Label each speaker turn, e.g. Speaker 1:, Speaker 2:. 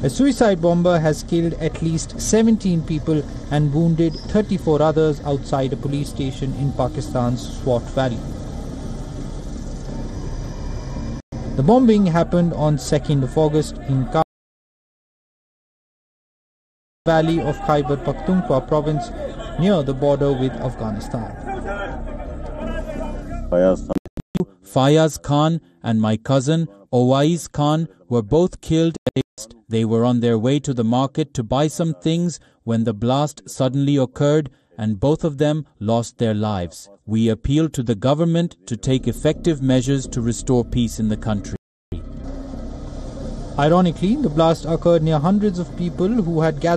Speaker 1: A suicide bomber has killed at least 17 people and wounded 34 others outside a police station in Pakistan's Swat Valley. The bombing happened on 2nd of August in Kabul Valley of Khyber Pakhtunkhwa province near the border with Afghanistan.
Speaker 2: Fayaz Khan and my cousin Owais Khan were both killed. They were on their way to the market to buy some things when the blast suddenly occurred and both of them lost their lives. We appeal to the government to take effective measures to restore peace in the country.
Speaker 1: Ironically, the blast occurred near hundreds of people who had gathered